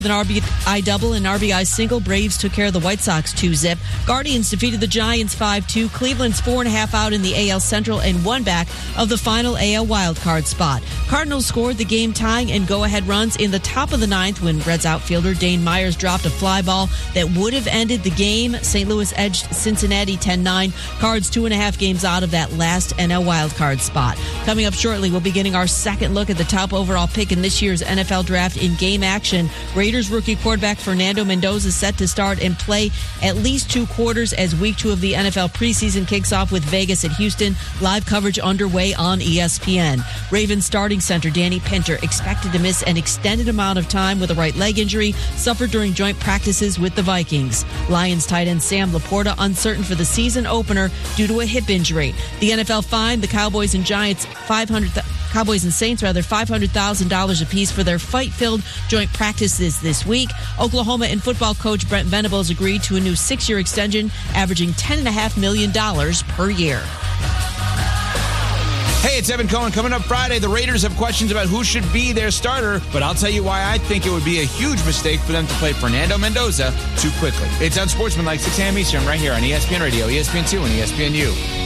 An RBI double and RBI single. Braves took care of the White Sox 2-zip. Guardians defeated the Giants 5-2. Cleveland's 4.5 out in the AL Central and 1 back of the final AL wildcard spot. Cardinals scored the game-tying and go-ahead runs in the top of the ninth when Reds outfielder Dane Myers dropped a fly ball that would have ended the game. St. Louis edged Cincinnati 10-9. Cards 2.5 games out of that last NL wildcard spot. Coming up shortly, we'll be getting our second look at the top overall pick in this year's NFL draft in game action. Raiders rookie quarterback Fernando Mendoza is set to start and play at least 2 quarters as week 2 of the NFL preseason kicks off with Vegas at Houston. Live coverage underway on ESPN. Ravens starting center Danny Pinter expected to miss an extended amount of time with a right leg injury suffered during joint practices with the Vikings. Lions tight end Sam Laporta uncertain for the season opener due to a hip injury. The NFL fined the Cowboys and Saints $500,000 apiece for their fight-filled joint practices this week. Oklahoma and football coach Brent Venables agreed to a new 6-year extension, averaging $10.5 million per year. Hey, it's Evan Cohen. Coming up Friday, the Raiders have questions about who should be their starter, but I'll tell you why I think it would be a huge mistake for them to play Fernando Mendoza too quickly. It's Unsportsmanlike, 6 a.m. Eastern, right here on ESPN Radio, ESPN2, and ESPNU.